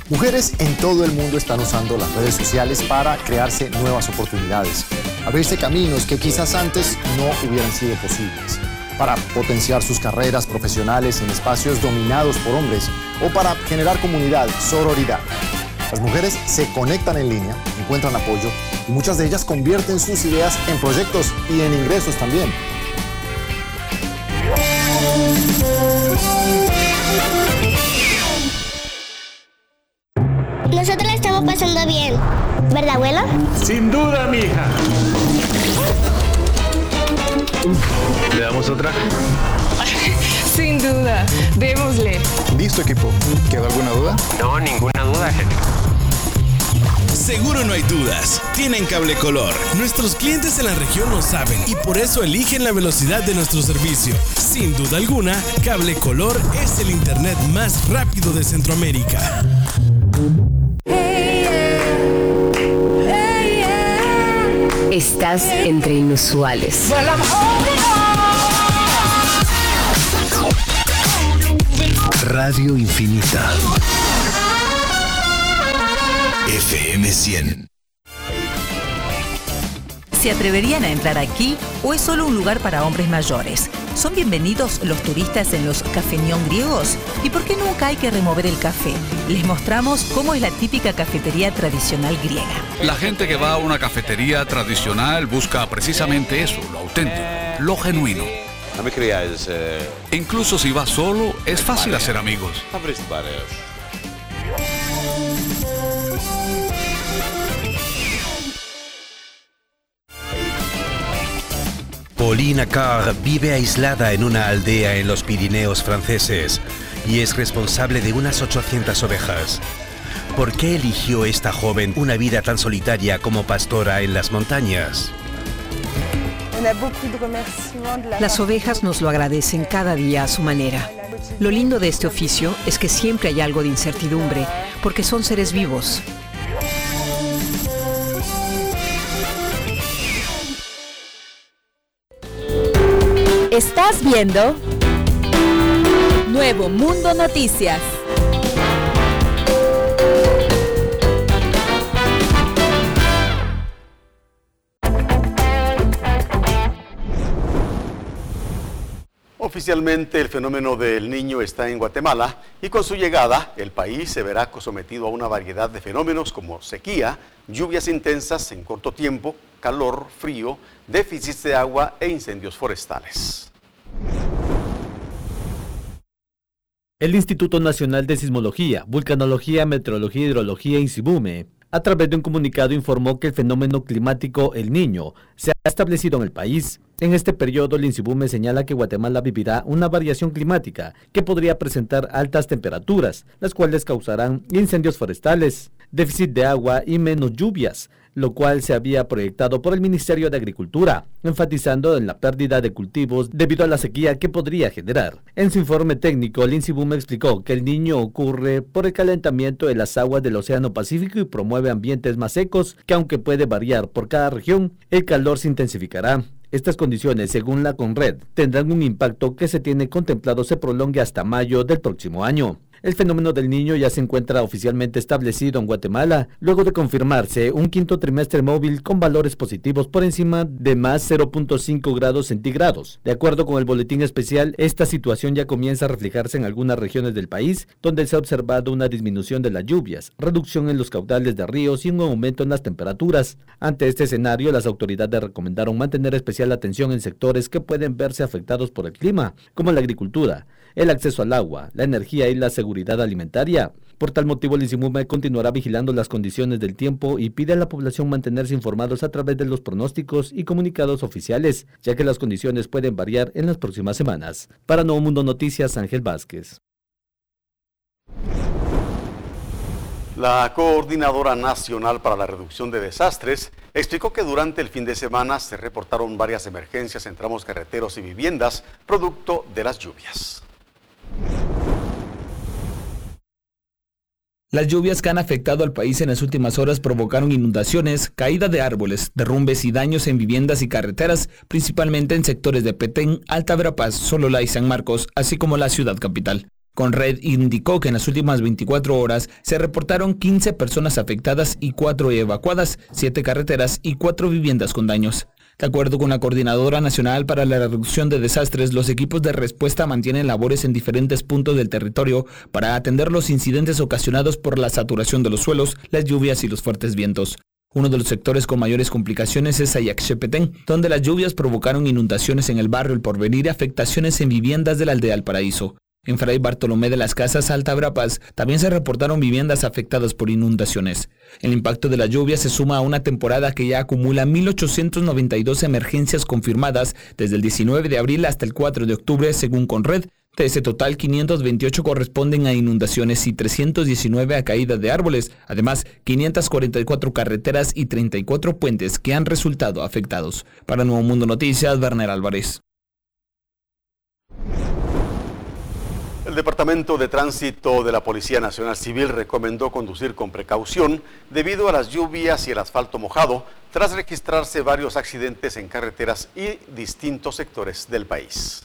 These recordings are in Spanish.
Mujeres en todo el mundo están usando las redes sociales para crearse nuevas oportunidades, abrirse caminos que quizás antes no hubieran sido posibles, para potenciar sus carreras profesionales en espacios dominados por hombres o para generar comunidad, sororidad. Las mujeres se conectan en línea, encuentran apoyo y muchas de ellas convierten sus ideas en proyectos y en ingresos también. Nosotros la estamos pasando bien, ¿verdad, abuelo? Sin duda, mija. ¿Le damos otra? Sin duda, démosle. ¿Listo, equipo? ¿Quedó alguna duda? No, ninguna duda, jefe. Seguro no hay dudas. Tienen Cable Color. Nuestros clientes en la región lo saben y por eso eligen la velocidad de nuestro servicio. Sin duda alguna, Cable Color es el internet más rápido de Centroamérica. Estás entre inusuales. Radio Infinita. FM 100. ¿Se atreverían a entrar aquí o es solo un lugar para hombres mayores? ¿Son bienvenidos los turistas en los cafeñón griegos? ¿Y por qué nunca hay que remover el café? Les mostramos cómo es la típica cafetería tradicional griega. La gente que va a una cafetería tradicional busca precisamente eso, lo auténtico, lo genuino. Incluso si vas solo, es fácil hacer amigos. Paulina Carr vive aislada en una aldea en los Pirineos franceses y es responsable de unas 800 ovejas. ¿Por qué eligió esta joven una vida tan solitaria como pastora en las montañas? Las ovejas nos lo agradecen cada día a su manera. Lo lindo de este oficio es que siempre hay algo de incertidumbre, porque son seres vivos. Estás viendo Nuevo Mundo Noticias. Oficialmente el fenómeno del Niño está en Guatemala y con su llegada el país se verá sometido a una variedad de fenómenos como sequía, lluvias intensas en corto tiempo, calor, frío, déficits de agua e incendios forestales. El Instituto Nacional de Sismología, Vulcanología, Meteorología y Hidrología, INSIBUME, a través de un comunicado informó que el fenómeno climático El Niño se ha establecido en el país. En este periodo, el INSIBUME señala que Guatemala vivirá una variación climática que podría presentar altas temperaturas, las cuales causarán incendios forestales, déficit de agua y menos lluvias, lo cual se había proyectado por el Ministerio de Agricultura, enfatizando en la pérdida de cultivos debido a la sequía que podría generar. En su informe técnico, el INSIBUME explicó que el Niño ocurre por el calentamiento de las aguas del Océano Pacífico y promueve ambientes más secos, que aunque puede variar por cada región, el calor se intensificará. Estas condiciones, según la CONRED, tendrán un impacto que se tiene contemplado se prolongue hasta mayo del próximo año. El fenómeno del Niño ya se encuentra oficialmente establecido en Guatemala, luego de confirmarse un quinto trimestre móvil con valores positivos por encima de más 0.5 grados centígrados. De acuerdo con el boletín especial, esta situación ya comienza a reflejarse en algunas regiones del país, donde se ha observado una disminución de las lluvias, reducción en los caudales de ríos y un aumento en las temperaturas. Ante este escenario, las autoridades recomendaron mantener especial atención en sectores que pueden verse afectados por el clima, como la agricultura, el acceso al agua, la energía y la seguridad alimentaria. Por tal motivo, el INSIBUME continuará vigilando las condiciones del tiempo y pide a la población mantenerse informados a través de los pronósticos y comunicados oficiales, ya que las condiciones pueden variar en las próximas semanas. Para Nuevo Mundo Noticias, Ángel Vázquez. La Coordinadora Nacional para la Reducción de Desastres explicó que durante el fin de semana se reportaron varias emergencias en tramos carreteros y viviendas, producto de las lluvias. Las lluvias que han afectado al país en las últimas horas provocaron inundaciones, caída de árboles, derrumbes y daños en viviendas y carreteras, principalmente en sectores de Petén, Alta Verapaz, Sololá y San Marcos, así como la ciudad capital. Conred indicó que en las últimas 24 horas se reportaron 15 personas afectadas y 4 evacuadas, 7 carreteras y 4 viviendas con daños. De acuerdo con la Coordinadora Nacional para la Reducción de Desastres, los equipos de respuesta mantienen labores en diferentes puntos del territorio para atender los incidentes ocasionados por la saturación de los suelos, las lluvias y los fuertes vientos. Uno de los sectores con mayores complicaciones es Ayaxchepetén, donde las lluvias provocaron inundaciones en el barrio El Porvenir y afectaciones en viviendas de la aldea El Paraíso. En Fray Bartolomé de las Casas, Alta Verapaz, también se reportaron viviendas afectadas por inundaciones. El impacto de la lluvia se suma a una temporada que ya acumula 1.892 emergencias confirmadas desde el 19 de abril hasta el 4 de octubre, según Conred. De ese total, 528 corresponden a inundaciones y 319 a caídas de árboles. Además, 544 carreteras y 34 puentes que han resultado afectados. Para Nuevo Mundo Noticias, Werner Álvarez. El Departamento de Tránsito de la Policía Nacional Civil recomendó conducir con precaución debido a las lluvias y el asfalto mojado, tras registrarse varios accidentes en carreteras y distintos sectores del país.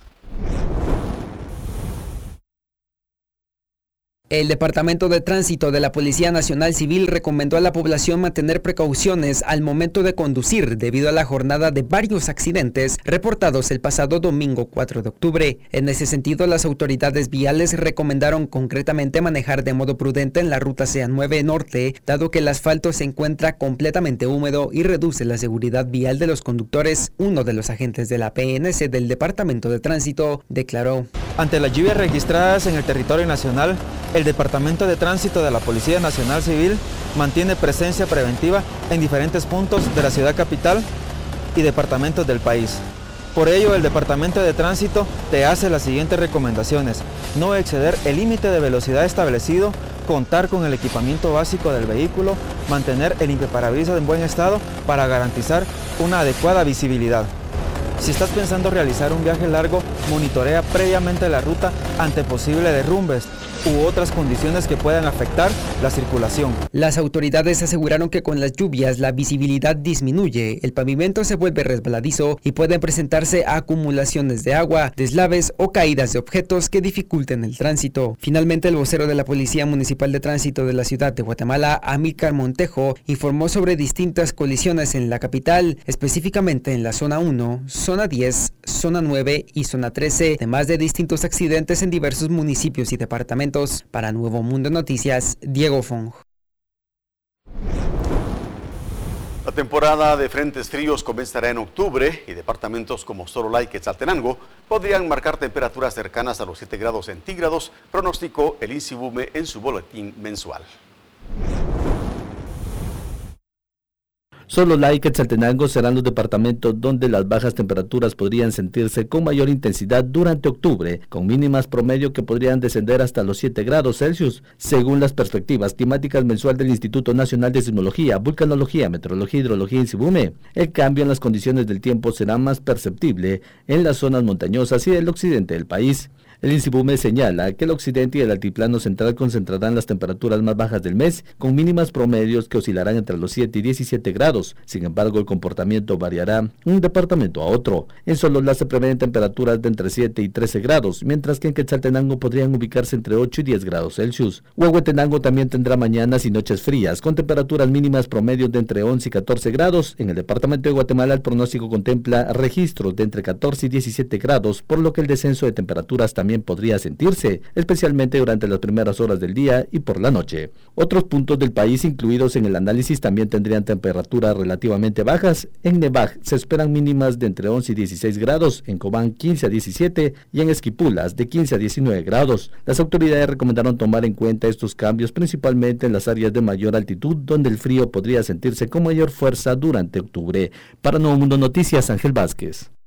El Departamento de Tránsito de la Policía Nacional Civil recomendó a la población mantener precauciones al momento de conducir debido a la jornada de varios accidentes reportados el pasado domingo 4 de octubre. En ese sentido, las autoridades viales recomendaron concretamente manejar de modo prudente en la ruta CA9 Norte, dado que el asfalto se encuentra completamente húmedo y reduce la seguridad vial de los conductores. Uno de los agentes de la PNC del Departamento de Tránsito declaró: ante las lluvias registradas en el territorio nacional, el Departamento de Tránsito de la Policía Nacional Civil mantiene presencia preventiva en diferentes puntos de la ciudad capital y departamentos del país. Por ello, el Departamento de Tránsito te hace las siguientes recomendaciones: no exceder el límite de velocidad establecido, contar con el equipamiento básico del vehículo, mantener el limpiaparabrisas en buen estado para garantizar una adecuada visibilidad. Si estás pensando realizar un viaje largo, monitorea previamente la ruta ante posibles derrumbes u otras condiciones que puedan afectar la circulación. Las autoridades aseguraron que con las lluvias la visibilidad disminuye, el pavimento se vuelve resbaladizo y pueden presentarse acumulaciones de agua, deslaves o caídas de objetos que dificulten el tránsito. Finalmente, el vocero de la Policía Municipal de Tránsito de la ciudad de Guatemala, Amílcar Montejo, informó sobre distintas colisiones en la capital, específicamente en la zona 1, zona 10, zona 9 y zona 13, además de distintos accidentes en diversos municipios y departamentos. Para Nuevo Mundo Noticias, Diego Fong. La temporada de frentes fríos comenzará en octubre y departamentos como Sorolá y Quetzaltenango podrían marcar temperaturas cercanas a los 7 grados centígrados, pronosticó el INSIBUME en su boletín mensual. Sololá y Quetzaltenango serán los departamentos donde las bajas temperaturas podrían sentirse con mayor intensidad durante octubre, con mínimas promedio que podrían descender hasta los 7 grados Celsius, según las perspectivas climáticas mensual del Instituto Nacional de Sismología, Vulcanología, Meteorología y Hidrología INSIBUME. El cambio en las condiciones del tiempo será más perceptible en las zonas montañosas y del occidente del país. El INSIBUME señala que el occidente y el altiplano central concentrarán las temperaturas más bajas del mes, con mínimas promedios que oscilarán entre los 7 y 17 grados. Sin embargo, el comportamiento variará un departamento a otro. En Sololá se prevén temperaturas de entre 7 y 13 grados, mientras que en Quetzaltenango podrían ubicarse entre 8 y 10 grados Celsius. Huehuetenango también tendrá mañanas y noches frías, con temperaturas mínimas promedios de entre 11 y 14 grados. En el departamento de Guatemala, el pronóstico contempla registros de entre 14 y 17 grados, por lo que el descenso de temperaturas también podría sentirse, especialmente durante las primeras horas del día y por la noche. Otros puntos del país incluidos en el análisis también tendrían temperaturas relativamente bajas. En Nevaj se esperan mínimas de entre 11 y 16 grados, en Cobán 15 a 17 y en Esquipulas de 15 a 19 grados. Las autoridades recomendaron tomar en cuenta estos cambios principalmente en las áreas de mayor altitud, donde el frío podría sentirse con mayor fuerza durante octubre. Para Nuevo Mundo Noticias, Ángel Vázquez.